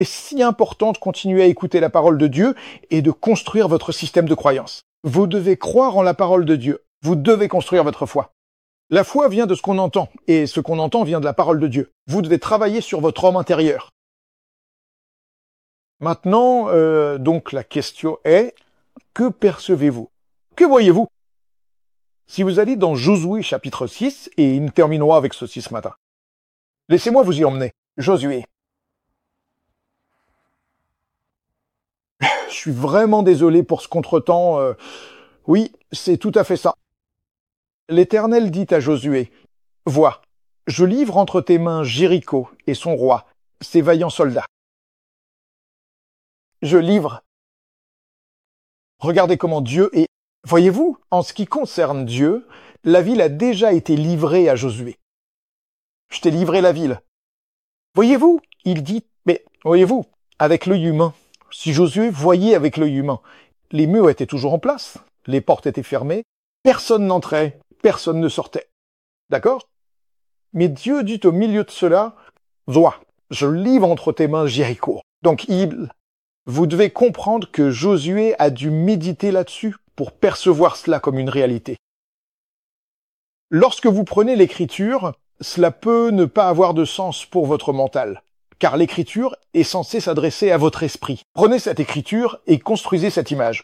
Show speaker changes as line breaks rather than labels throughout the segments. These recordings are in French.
C'est si important de continuer à écouter la parole de Dieu et de construire votre système de croyance. Vous devez croire en la parole de Dieu. Vous devez construire votre foi. La foi vient de ce qu'on entend, et ce qu'on entend vient de la parole de Dieu. Vous devez travailler sur votre homme intérieur. Maintenant, donc la question est, que percevez-vous? Que voyez-vous? Si vous allez dans Josué chapitre 6, et nous terminerons avec ceci ce matin. Laissez-moi vous y emmener. Josué. Je suis vraiment désolé pour ce contretemps. Oui, c'est tout à fait ça. L'Éternel dit à Josué, « Vois, je livre entre tes mains Jéricho et son roi, ses vaillants soldats. » Je livre. Regardez comment Dieu est. Voyez-vous, en ce qui concerne Dieu, la ville a déjà été livrée à Josué. Je t'ai livré la ville. Voyez-vous, il dit, mais voyez-vous, avec l'œil humain, si Josué voyait avec l'œil humain, les murs étaient toujours en place, les portes étaient fermées, personne n'entrait, personne ne sortait. D'accord? Mais Dieu dit au milieu de cela, « Vois, je livre entre tes mains Jéricho. » Donc vous devez comprendre que Josué a dû méditer là-dessus pour percevoir cela comme une réalité. Lorsque vous prenez l'écriture, cela peut ne pas avoir de sens pour votre mental, car l'écriture est censée s'adresser à votre esprit. Prenez cette écriture et construisez cette image.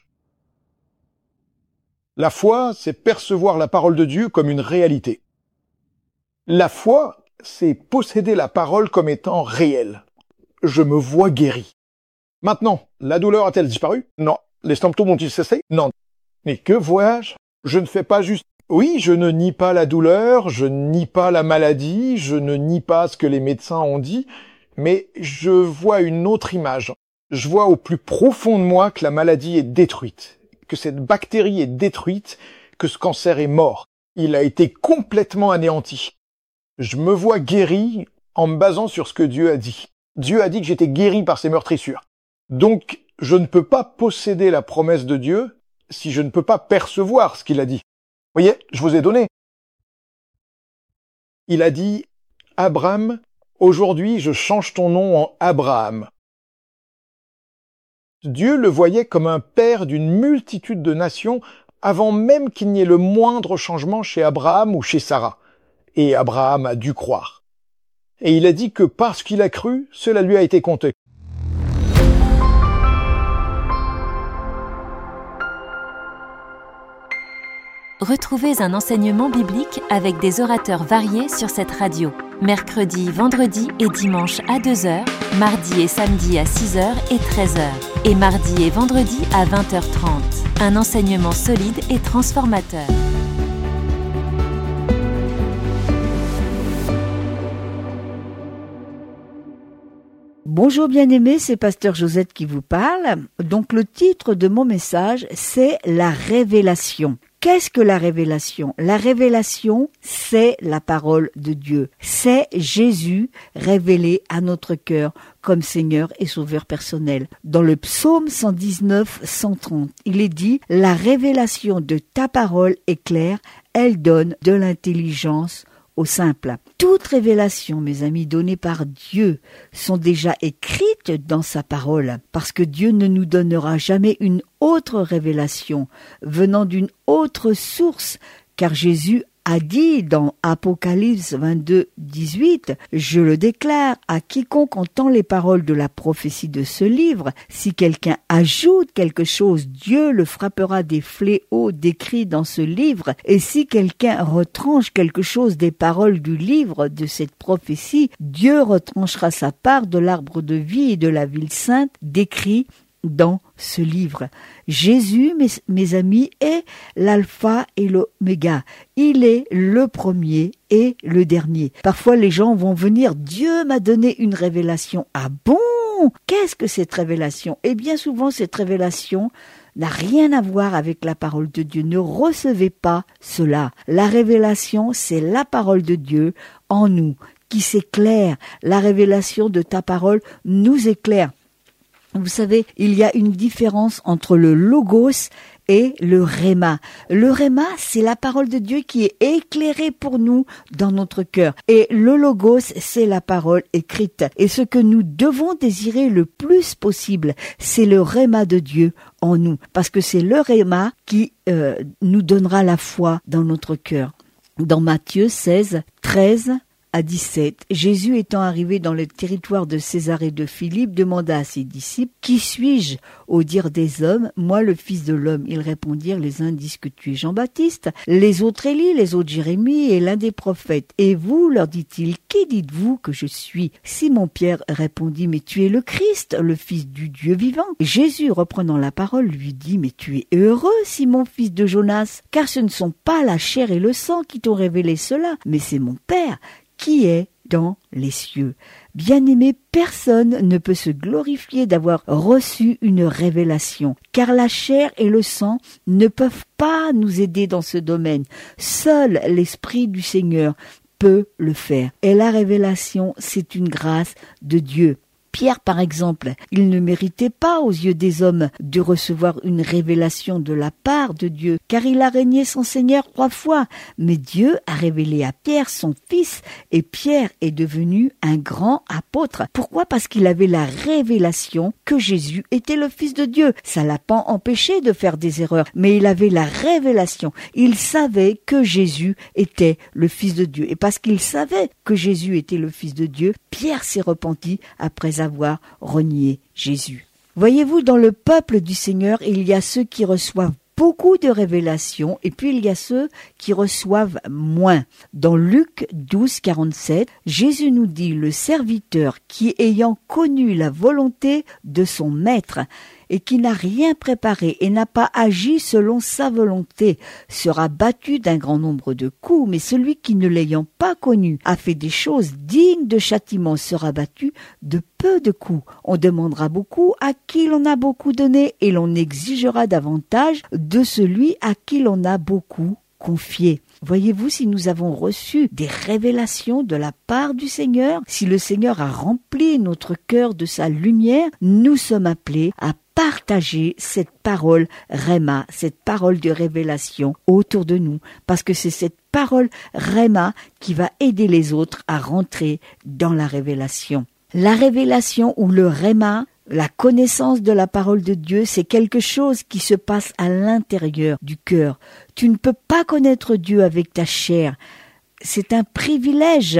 La foi, c'est percevoir la parole de Dieu comme une réalité. La foi, c'est posséder la parole comme étant réelle. Je me vois guéri. Maintenant, la douleur a-t-elle disparu? Non. Les symptômes ont-ils cessé? Non. Mais que vois-je? Je ne fais pas juste... Oui, je ne nie pas la douleur, je ne nie pas la maladie, je ne nie pas ce que les médecins ont dit, mais je vois une autre image. Je vois au plus profond de moi que la maladie est détruite, que cette bactérie est détruite, que ce cancer est mort. Il a été complètement anéanti. Je me vois guéri en me basant sur ce que Dieu a dit. Dieu a dit que j'étais guéri par ses meurtrissures. Donc, je ne peux pas posséder la promesse de Dieu si je ne peux pas percevoir ce qu'il a dit. Vous voyez, je vous ai donné. Il a dit, Abraham, aujourd'hui je change ton nom en Abraham. Dieu le voyait comme un père d'une multitude de nations avant même qu'il n'y ait le moindre changement chez Abraham ou chez Sarah. Et Abraham a dû croire. Et il a dit que parce qu'il a cru, cela lui a été compté.
Retrouvez un enseignement biblique avec des orateurs variés sur cette radio. Mercredi, vendredi et dimanche à 2h, mardi et samedi à 6h et 13h. Et mardi et vendredi à 20h30. Un enseignement solide et transformateur.
Bonjour bien-aimés, c'est Pasteur Josette qui vous parle. Donc le titre de mon message, c'est la révélation. Qu'est-ce que la révélation? La révélation, c'est la parole de Dieu. C'est Jésus révélé à notre cœur comme Seigneur et Sauveur personnel. Dans le psaume 119, 130, il est dit « La révélation de ta parole est claire, elle donne de l'intelligence au simple. » Toutes révélations, mes amis, données par Dieu sont déjà écrites dans sa parole, parce que Dieu ne nous donnera jamais une autre révélation venant d'une autre source, car Jésus a dit dans Apocalypse 22, 18, « Je le déclare à quiconque entend les paroles de la prophétie de ce livre, si quelqu'un ajoute quelque chose, Dieu le frappera des fléaux décrits dans ce livre, et si quelqu'un retranche quelque chose des paroles du livre de cette prophétie, Dieu retranchera sa part de l'arbre de vie et de la ville sainte décrit dans ce livre. » Jésus, mes amis, est l'alpha et l'oméga. Il est le premier et le dernier. Parfois, les gens vont venir, Dieu m'a donné une révélation. Ah bon? Qu'est-ce que cette révélation? Et bien souvent, cette révélation n'a rien à voir avec la parole de Dieu. Ne recevez pas cela. La révélation, c'est la parole de Dieu en nous, qui s'éclaire. La révélation de ta parole nous éclaire. Vous savez, il y a une différence entre le logos et le réma. Le réma, c'est la parole de Dieu qui est éclairée pour nous dans notre cœur. Et le logos, c'est la parole écrite. Et ce que nous devons désirer le plus possible, c'est le réma de Dieu en nous. Parce que c'est le réma qui nous donnera la foi dans notre cœur. Dans Matthieu 16, 13 à 17, Jésus étant arrivé dans le territoire de Césarée de Philippe, demanda à ses disciples, « Qui suis-je au dire des hommes? Moi, le Fils de l'homme. » Ils répondirent, les uns disent que tu es Jean-Baptiste, les autres Élie, les autres Jérémie et l'un des prophètes. Et vous, leur dit-il, qui dites-vous que je suis? Simon-Pierre répondit, « Mais tu es le Christ, le Fils du Dieu vivant. » Et Jésus, reprenant la parole, lui dit, « Mais tu es heureux, Simon, fils de Jonas, car ce ne sont pas la chair et le sang qui t'ont révélé cela, mais c'est mon Père qui est dans les cieux. » Bien-aimé, personne ne peut se glorifier d'avoir reçu une révélation, car la chair et le sang ne peuvent pas nous aider dans ce domaine. Seul l'Esprit du Seigneur peut le faire. Et la révélation, c'est une grâce de Dieu. Pierre, par exemple, il ne méritait pas aux yeux des hommes de recevoir une révélation de la part de Dieu, car il a régné son Seigneur 3 fois. Mais Dieu a révélé à Pierre son fils, et Pierre est devenu un grand apôtre. Pourquoi? Parce qu'il avait la révélation que Jésus était le Fils de Dieu. Ça l'a pas empêché de faire des erreurs, mais il avait la révélation. Il savait que Jésus était le Fils de Dieu. Et parce qu'il savait que Jésus était le Fils de Dieu, Pierre s'est repenti après avoir renié Jésus. Voyez-vous, dans le peuple du Seigneur, il y a ceux qui reçoivent beaucoup de révélations et puis il y a ceux qui reçoivent moins. Dans Luc 12, 47, Jésus nous dit, le serviteur qui, ayant connu la volonté de son maître et qui n'a rien préparé et n'a pas agi selon sa volonté, sera battu d'un grand nombre de coups, mais celui qui, ne l'ayant pas connu, a fait des choses dignes de châtiment, sera battu de peu de coups. On demandera beaucoup à qui l'on a beaucoup donné, et l'on exigera davantage de celui à qui l'on a beaucoup confié. Voyez-vous, si nous avons reçu des révélations de la part du Seigneur, si le Seigneur a rempli notre cœur de sa lumière, nous sommes appelés à partager cette parole Réma, cette parole de révélation autour de nous, parce que c'est cette parole Réma qui va aider les autres à rentrer dans la révélation. La révélation ou le Réma, la connaissance de la parole de Dieu, c'est quelque chose qui se passe à l'intérieur du cœur. Tu ne peux pas connaître Dieu avec ta chair. C'est un privilège,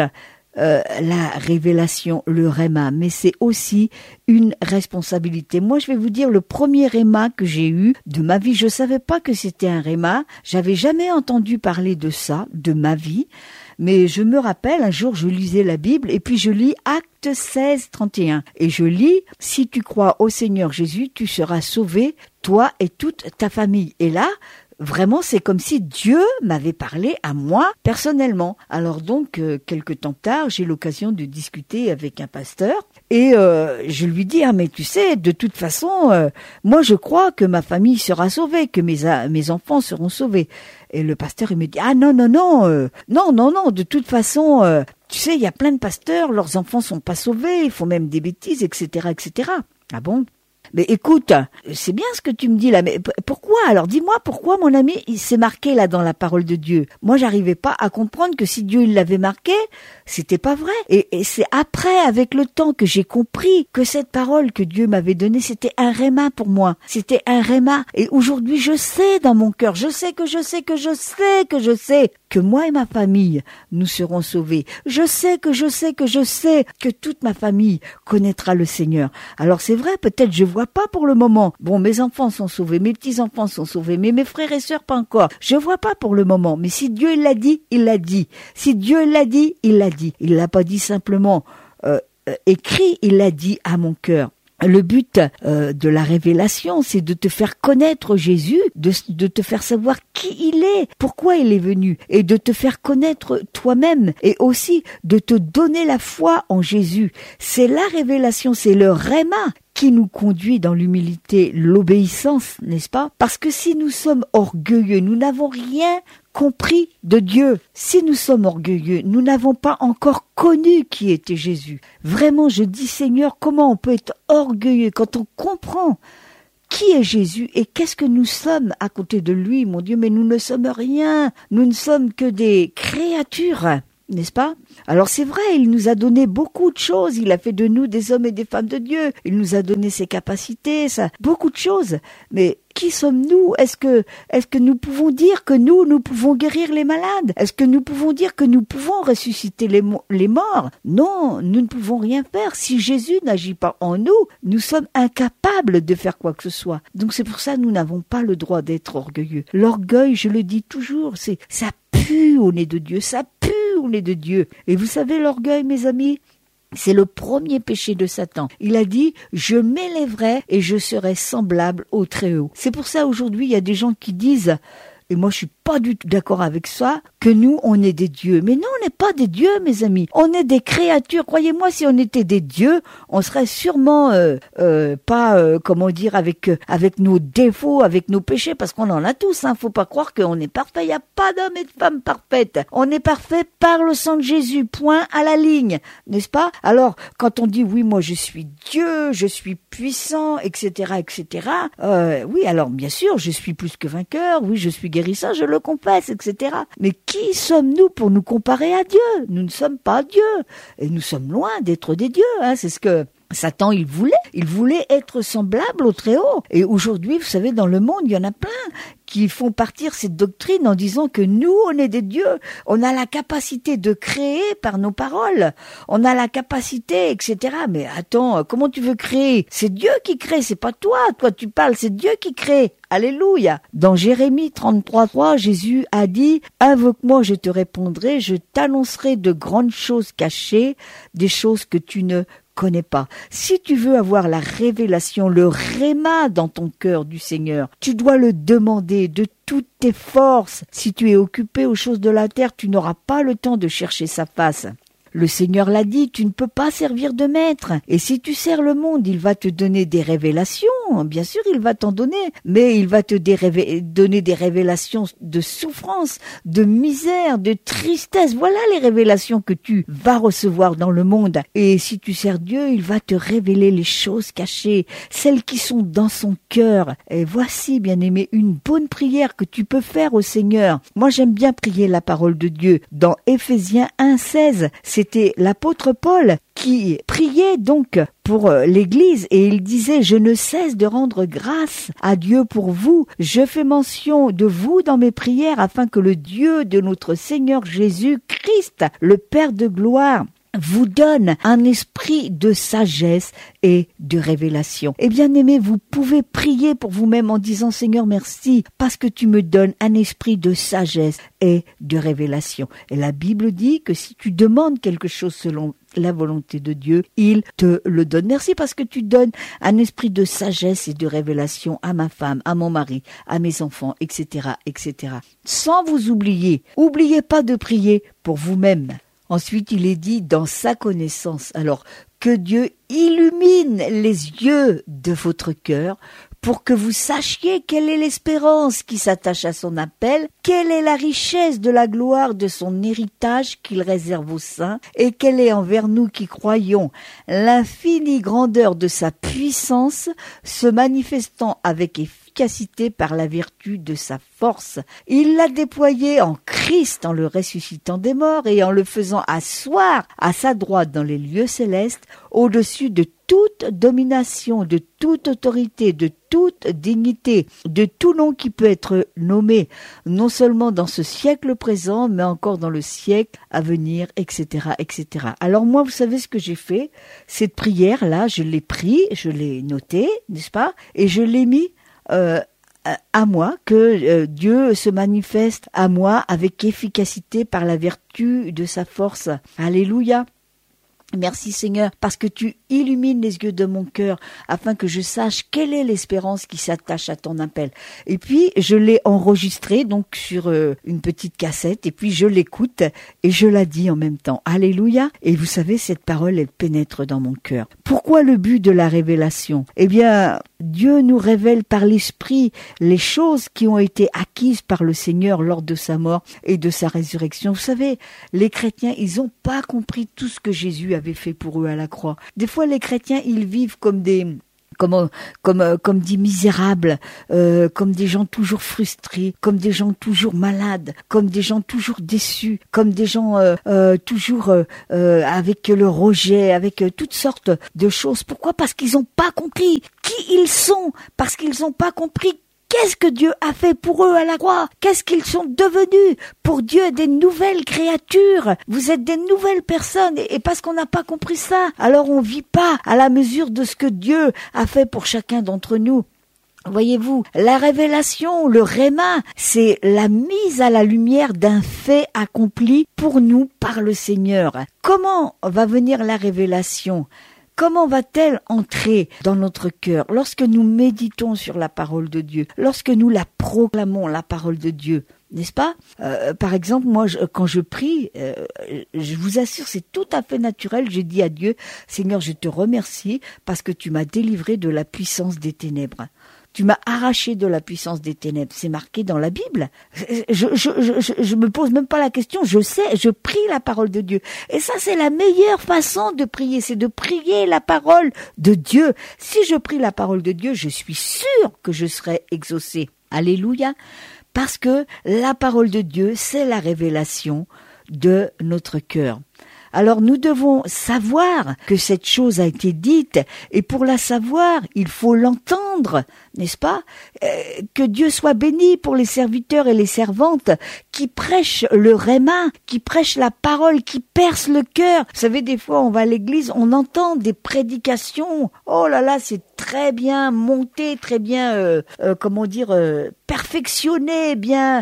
la révélation, le réma, mais c'est aussi une responsabilité. Moi, je vais vous dire, le premier réma que j'ai eu de ma vie, je savais pas que c'était un réma, j'avais jamais entendu parler de ça, de ma vie, mais je me rappelle, un jour, je lisais la Bible et puis je lis Actes 16, 31. Et je lis, « Si tu crois au Seigneur Jésus, tu seras sauvé, toi et toute ta famille. » Et là, vraiment, c'est comme si Dieu m'avait parlé à moi personnellement. Alors donc, quelque temps tard, j'ai l'occasion de discuter avec un pasteur et je lui dis, ah mais tu sais, de toute façon, moi je crois que ma famille sera sauvée, que mes enfants seront sauvés. Et le pasteur, il me dit, ah non, de toute façon, tu sais, il y a plein de pasteurs, leurs enfants sont pas sauvés, ils font même des bêtises, etc., etc. Ah bon? Mais écoute, c'est bien ce que tu me dis là, mais pourquoi? Alors dis-moi pourquoi, mon ami, il s'est marqué là dans la parole de Dieu. Moi, j'arrivais pas à comprendre que si Dieu il l'avait marqué, c'était pas vrai. Et c'est après, avec le temps, que j'ai compris que cette parole que Dieu m'avait donnée, c'était un réma pour moi. C'était un réma. Et aujourd'hui, je sais dans mon cœur, je sais que moi et ma famille, nous serons sauvés. Je sais que toute ma famille connaîtra le Seigneur. Alors c'est vrai, peut-être je vois pas pour le moment. Bon, mes enfants sont sauvés, mes petits-enfants sont sauvés, mais mes frères et sœurs pas encore. Je vois pas pour le moment. Mais si Dieu il l'a dit, il l'a dit. Si Dieu l'a dit, il l'a dit. Il l'a pas dit simplement écrit, il l'a dit à mon cœur. Le but de la révélation, c'est de te faire connaître Jésus, de te faire savoir qui il est, pourquoi il est venu, et de te faire connaître toi-même, et aussi de te donner la foi en Jésus. C'est la révélation, c'est le réma qui nous conduit dans l'humilité, l'obéissance, n'est-ce pas? Parce que si nous sommes orgueilleux, nous n'avons rien compris de Dieu. Si nous sommes orgueilleux, nous n'avons pas encore connu qui était Jésus. Vraiment, je dis Seigneur, comment on peut être orgueilleux quand on comprend qui est Jésus et qu'est-ce que nous sommes à côté de lui, mon Dieu, mais nous ne sommes rien, nous ne sommes que des créatures, n'est-ce pas? Alors c'est vrai, il nous a donné beaucoup de choses, il a fait de nous des hommes et des femmes de Dieu, il nous a donné ses capacités, beaucoup de choses, mais qui sommes-nous? Est-ce que nous pouvons dire que nous pouvons guérir les malades? Est-ce que nous pouvons dire que nous pouvons ressusciter les morts? Non, nous ne pouvons rien faire. Si Jésus n'agit pas en nous, nous sommes incapables de faire quoi que ce soit. Donc c'est pour ça que nous n'avons pas le droit d'être orgueilleux. L'orgueil, je le dis toujours, ça pue au nez de Dieu, ça pue au nez de Dieu. Et vous savez, l'orgueil, mes amis, c'est le premier péché de Satan. Il a dit, je m'élèverai et je serai semblable au Très-Haut. C'est pour ça aujourd'hui, il y a des gens qui disent, et moi je suis pas du tout d'accord avec ça, que nous on est des dieux. Mais non, on n'est pas des dieux, mes amis. On est des créatures. Croyez-moi, si on était des dieux, on serait sûrement pas, comment dire, avec nos défauts, avec nos péchés, parce qu'on en a tous. Faut pas croire qu'on est parfait. Il y a pas d'homme et de femme parfaite. On est parfait par le sang de Jésus. Point à la ligne, n'est-ce pas? Alors, quand on dit oui, moi je suis Dieu, je suis puissant, etc., etc. Oui, alors bien sûr, je suis plus que vainqueur. Oui, je suis guérisseur, je le confesse, etc. Mais qui sommes-nous pour nous comparer à Dieu? Nous ne sommes pas Dieu. Et nous sommes loin d'être des dieux. C'est ce que Satan, il voulait être semblable au Très-Haut. Et aujourd'hui, vous savez, dans le monde, il y en a plein qui font partir cette doctrine en disant que nous, on est des dieux. On a la capacité de créer par nos paroles. On a la capacité, etc. Mais attends, comment tu veux créer? C'est Dieu qui crée, c'est pas toi. Toi, tu parles, c'est Dieu qui crée. Alléluia. Dans Jérémie 33:3, Jésus a dit, « Invoque-moi, je te répondrai, je t'annoncerai de grandes choses cachées, des choses que tu ne connais pas. » Si tu veux avoir la révélation, le réma dans ton cœur du Seigneur, tu dois le demander de toutes tes forces. Si tu es occupé aux choses de la terre, tu n'auras pas le temps de chercher sa face. Le Seigneur l'a dit, tu ne peux pas servir de maître. Et si tu sers le monde, il va te donner des révélations. Bien sûr, il va t'en donner. Mais il va te donner des révélations de souffrance, de misère, de tristesse. Voilà les révélations que tu vas recevoir dans le monde. Et si tu sers Dieu, il va te révéler les choses cachées, celles qui sont dans son cœur. Et voici, bien-aimé, une bonne prière que tu peux faire au Seigneur. Moi, j'aime bien prier la parole de Dieu. Dans Éphésiens 1:16, c'était l'apôtre Paul qui priait donc pour l'Église et il disait « Je ne cesse de rendre grâce à Dieu pour vous. Je fais mention de vous dans mes prières afin que le Dieu de notre Seigneur Jésus-Christ, le Père de gloire, vous donne un esprit de sagesse et de révélation. » Et bien aimé, vous pouvez prier pour vous-même en disant « Seigneur, merci parce que tu me donnes un esprit de sagesse et de révélation. » Et la Bible dit que si tu demandes quelque chose selon la volonté de Dieu, il te le donne. Merci parce que tu donnes un esprit de sagesse et de révélation à ma femme, à mon mari, à mes enfants, etc., etc. Sans vous oublier. Oubliez pas de prier pour vous-même. Ensuite, il est dit dans sa connaissance. Alors, que Dieu illumine les yeux de votre cœur pour que vous sachiez quelle est l'espérance qui s'attache à son appel, quelle est la richesse de la gloire de son héritage qu'il réserve aux saints, et quelle est envers nous qui croyons l'infinie grandeur de sa puissance, se manifestant avec efficacité par la vertu de sa force. Il l'a déployé en Christ en le ressuscitant des morts et en le faisant asseoir à sa droite dans les lieux célestes, au-dessus de toute domination, de toute autorité, de toute dignité, de tout nom qui peut être nommé, non seulement dans ce siècle présent, mais encore dans le siècle à venir, etc., etc. Alors moi, vous savez ce que j'ai fait? Cette prière-là, je l'ai pris, je l'ai notée, n'est-ce pas? Et je l'ai mis à moi, que Dieu se manifeste à moi avec efficacité par la vertu de sa force. Alléluia. Merci Seigneur, parce que tu illumines les yeux de mon cœur afin que je sache quelle est l'espérance qui s'attache à ton appel. Et puis, je l'ai enregistré donc sur une petite cassette et puis je l'écoute et je la dis en même temps. Alléluia. Et vous savez, cette parole, elle pénètre dans mon cœur. Pourquoi le but de la révélation? Eh bien, Dieu nous révèle par l'Esprit les choses qui ont été acquises par le Seigneur lors de sa mort et de sa résurrection. Vous savez, les chrétiens, ils n'ont pas compris tout ce que Jésus avait fait pour eux à la croix. Des fois, les chrétiens, ils vivent comme des misérables, comme des gens toujours frustrés, comme des gens toujours malades, comme des gens toujours déçus, comme des gens toujours avec le rejet, avec toutes sortes de choses. Pourquoi ? Parce qu'ils n'ont pas compris qui ils sont, parce qu'ils n'ont pas compris qu'est-ce que Dieu a fait pour eux à la croix? Qu'est-ce qu'ils sont devenus? Pour Dieu, des nouvelles créatures. Vous êtes des nouvelles personnes. Et parce qu'on n'a pas compris ça, alors on vit pas à la mesure de ce que Dieu a fait pour chacun d'entre nous. Voyez-vous, la révélation, le réma, c'est la mise à la lumière d'un fait accompli pour nous par le Seigneur. Comment va venir la révélation ? Comment va-t-elle entrer dans notre cœur lorsque nous méditons sur la parole de Dieu, lorsque nous la proclamons, la parole de Dieu, n'est-ce pas ? Par exemple, moi, quand je prie, je vous assure, c'est tout à fait naturel. Je dis à Dieu, Seigneur, je te remercie parce que tu m'as délivré de la puissance des ténèbres. Tu m'as arraché de la puissance des ténèbres. C'est marqué dans la Bible. Je me pose même pas la question. Je sais, je prie la parole de Dieu. Et ça, c'est la meilleure façon de prier. C'est de prier la parole de Dieu. Si je prie la parole de Dieu, je suis sûre que je serai exaucée. Alléluia. Parce que la parole de Dieu, c'est la révélation de notre cœur. Alors nous devons savoir que cette chose a été dite, et pour la savoir, il faut l'entendre, n'est-ce pas ? Que Dieu soit béni pour les serviteurs et les servantes qui prêchent le réma, qui prêchent la parole, qui percent le cœur. Vous savez, des fois on va à l'église, on entend des prédications, oh là là, c'est très bien monté, très bien, perfectionné, bien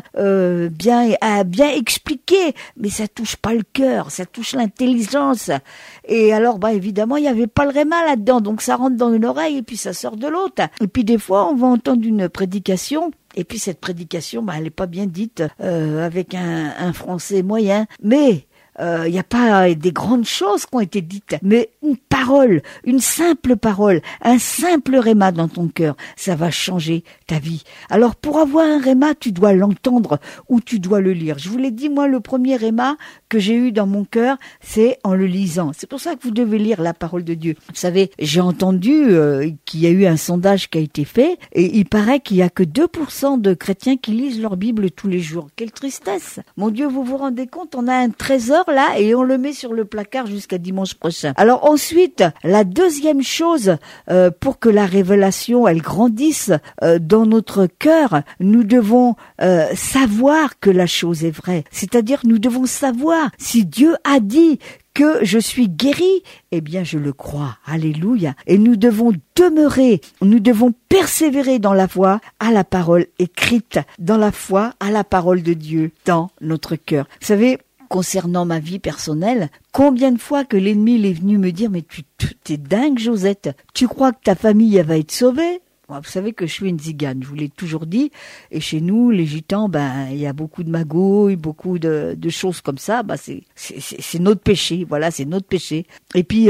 expliqué, mais ça touche pas le cœur, ça touche l'intelligence. Et alors, évidemment, il y avait pas le réma là-dedans, donc ça rentre dans une oreille et puis ça sort de l'autre. Et puis des fois, on va entendre une prédication. Et puis cette prédication, elle est pas bien dite avec un français moyen, mais il n'y a pas des grandes choses qui ont été dites, mais une parole, une simple parole, un simple réma dans ton cœur, ça va changer ta vie. Alors pour avoir un réma, tu dois l'entendre ou tu dois le lire. Je vous l'ai dit, moi, le premier réma que j'ai eu dans mon cœur, c'est en le lisant. C'est pour ça que vous devez lire la parole de Dieu. Vous savez, j'ai entendu qu'il y a eu un sondage qui a été fait et il paraît qu'il y a que 2% de chrétiens qui lisent leur Bible tous les jours. Quelle tristesse! Mon Dieu, vous vous rendez compte, on a un trésor là et on le met sur le placard jusqu'à dimanche prochain. Alors ensuite, la deuxième chose pour que la révélation elle grandisse dans notre cœur, nous devons savoir que la chose est vraie. C'est-à-dire nous devons savoir si Dieu a dit que je suis guéri, eh bien je le crois. Alléluia. Et nous devons demeurer, nous devons persévérer dans la foi à la parole écrite, dans la foi à la parole de Dieu dans notre cœur. Vous savez, concernant ma vie personnelle, combien de fois que l'ennemi est venu me dire « Mais t'es dingue, Josette, tu crois que ta famille elle va être sauvée ?» Vous savez que je suis une zigane, je vous l'ai toujours dit. Et chez nous, les gitans, il y a beaucoup de magouilles, beaucoup de choses comme ça. C'est notre péché, voilà, c'est notre péché. Et puis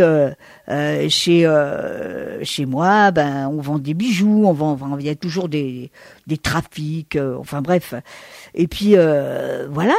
chez moi, on vend des bijoux, il y a toujours des trafics, enfin bref. Et puis voilà,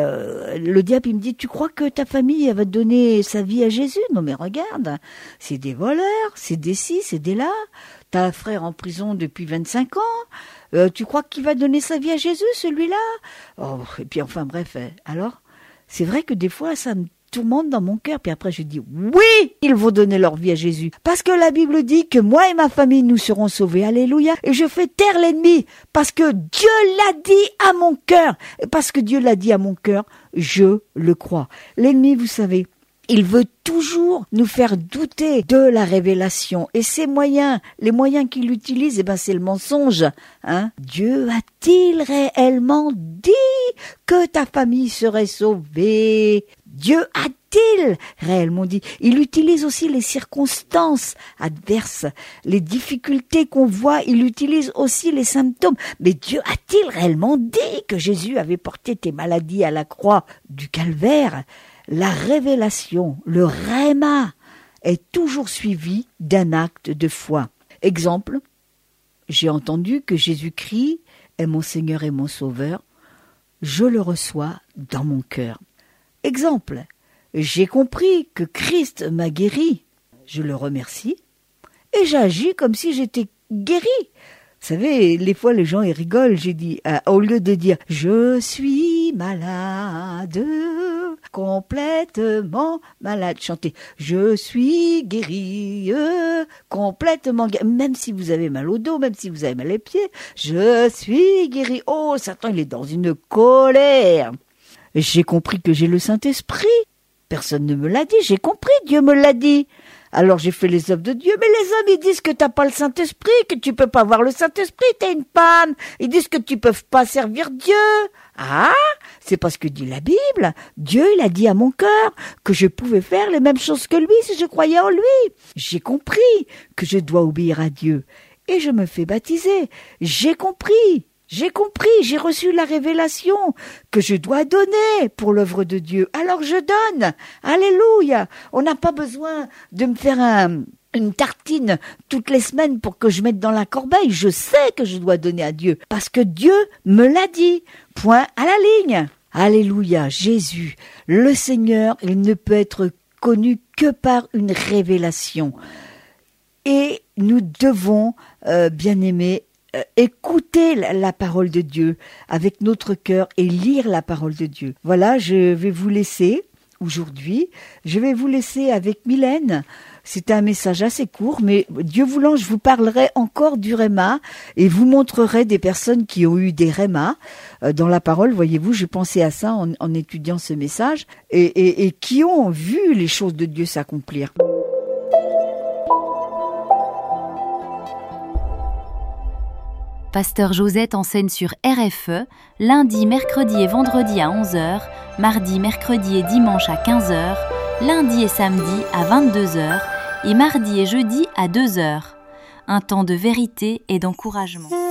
le diable il me dit, tu crois que ta famille elle va donner sa vie à Jésus? Non mais regarde, c'est des voleurs, c'est des ci, c'est des là. T'as un frère en prison depuis 25 ans, tu crois qu'il va donner sa vie à Jésus, celui-là? Et puis enfin bref, alors, c'est vrai que des fois ça me tourmente dans mon cœur, puis après je dis, oui, ils vont donner leur vie à Jésus, parce que la Bible dit que moi et ma famille, nous serons sauvés, alléluia, et je fais taire l'ennemi, parce que Dieu l'a dit à mon cœur, et parce que Dieu l'a dit à mon cœur, je le crois. L'ennemi, vous savez, il veut toujours nous faire douter de la révélation. Et ces moyens, les moyens qu'il utilise, c'est le mensonge. Dieu a-t-il réellement dit que ta famille serait sauvée? Dieu a-t-il réellement dit? Il utilise aussi les circonstances adverses, les difficultés qu'on voit. Il utilise aussi les symptômes. Mais Dieu a-t-il réellement dit que Jésus avait porté tes maladies à la croix du calvaire? La révélation, le réma, est toujours suivi d'un acte de foi. Exemple, j'ai entendu que Jésus-Christ est mon Seigneur et mon Sauveur, je le reçois dans mon cœur. Exemple, j'ai compris que Christ m'a guéri, je le remercie, et j'agis comme si j'étais guéri. Vous savez, les fois les gens ils rigolent, j'ai dit, au lieu de dire « je suis malade », complètement malade, chantez « je suis guéri », complètement guéri, même si vous avez mal au dos, même si vous avez mal aux pieds, « je suis guéri ». Oh, Satan, il est dans une colère. J'ai compris que j'ai le Saint-Esprit. Personne ne me l'a dit, j'ai compris, Dieu me l'a dit. Alors j'ai fait les œuvres de Dieu, mais les hommes ils disent que t'as pas le Saint-Esprit, que tu peux pas avoir le Saint-Esprit, t'as une panne. Ils disent que tu peux pas servir Dieu. Ah, c'est parce que dit la Bible. Dieu il a dit à mon cœur que je pouvais faire les mêmes choses que lui si je croyais en lui. J'ai compris que je dois obéir à Dieu et je me fais baptiser. J'ai compris, j'ai reçu la révélation que je dois donner pour l'œuvre de Dieu. Alors je donne. Alléluia. On n'a pas besoin de me faire une tartine toutes les semaines pour que je mette dans la corbeille. Je sais que je dois donner à Dieu parce que Dieu me l'a dit. Point à la ligne. Alléluia. Jésus, le Seigneur, il ne peut être connu que par une révélation. Et nous devons, bien-aimés, écouter la parole de Dieu avec notre cœur et lire la parole de Dieu. Voilà, je vais vous laisser aujourd'hui. Je vais vous laisser avec Mylène. C'était un message assez court, mais Dieu voulant, je vous parlerai encore du réma et vous montrerai des personnes qui ont eu des rémas dans la parole. Voyez-vous, je pensais à ça en étudiant ce message et qui ont vu les choses de Dieu s'accomplir.
Pasteur Josette enseigne sur RFE, lundi, mercredi et vendredi à 11h, mardi, mercredi et dimanche à 15h, lundi et samedi à 22h et mardi et jeudi à 2h. Un temps de vérité et d'encouragement.